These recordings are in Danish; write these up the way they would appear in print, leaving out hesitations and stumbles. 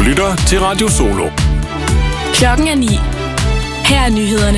lytter til Radio Solo. Klokken er 9. Her er nyhederne.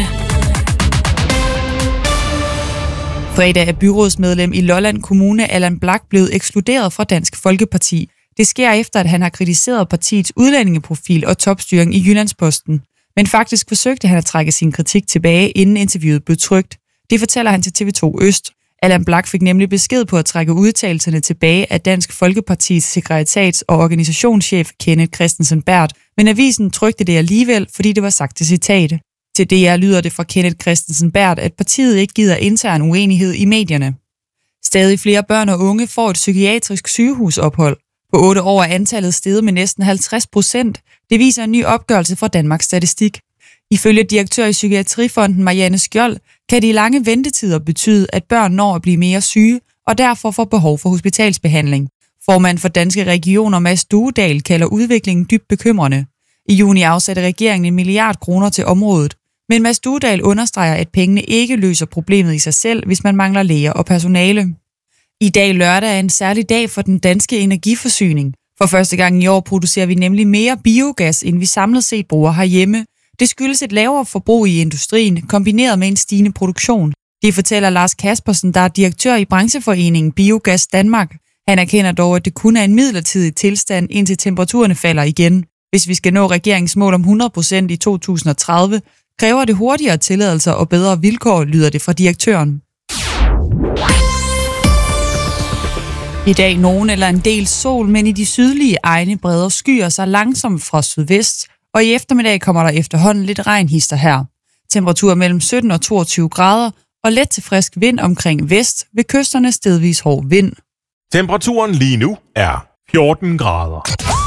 Fredag er byrådsmedlem i Lolland Kommune, Allan Blak, blevet ekskluderet fra Dansk Folkeparti. Det sker efter, at han har kritiseret partiets udlændingeprofil og topstyring i Jyllandsposten. Men faktisk forsøgte han at trække sin kritik tilbage, inden interviewet blev trykt. Det fortæller han til TV2 Øst. Allan Blak fik nemlig besked på at trække udtalelserne tilbage af Dansk Folkepartis sekretariats- og organisationschef Kenneth Kristensen Berth, men avisen trykte det alligevel, fordi det var sagt til citat. Til DR lyder det fra Kenneth Kristensen Berth, at partiet ikke gider intern uenighed i medierne. Stadig flere børn og unge får et psykiatrisk sygehusophold. På 8 år er antallet steget med næsten 50%. Det viser en ny opgørelse fra Danmarks Statistik. Ifølge direktør i Psykiatrifonden Marianne Skjold kan de lange ventetider betyde, at børn når at blive mere syge og derfor får behov for hospitalsbehandling. Formand for Danske Regioner Mads Duedal kalder udviklingen dybt bekymrende. I juni afsatte regeringen 1 milliard kroner til området. Men Mads Duedal understreger, at pengene ikke løser problemet i sig selv, hvis man mangler læger og personale. I dag lørdag er en særlig dag for den danske energiforsyning. For første gang i år producerer vi nemlig mere biogas, end vi samlet set bruger herhjemme. Det skyldes et lavere forbrug i industrien, kombineret med en stigende produktion. Det fortæller Lars Kaspersen, der er direktør i brancheforeningen Biogas Danmark. Han erkender dog, at det kun er en midlertidig tilstand, indtil temperaturerne falder igen. Hvis vi skal nå regeringens mål om 100% i 2030, kræver det hurtigere tilladelser og bedre vilkår, lyder det fra direktøren. I dag nogen eller en del sol, men i de sydlige egne breder skyer sig langsomt fra sydvest, og i eftermiddag kommer der efterhånden lidt regnhister her. Temperatur mellem 17 og 22 grader, og let til frisk vind omkring vest, ved kysterne stedvis hård vind. Temperaturen lige nu er 14 grader.